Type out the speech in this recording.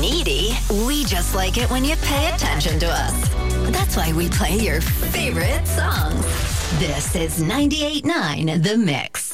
needy. We just like it when you pay attention to us. That's why we play your favorite songs. This is 98.9 The Mix.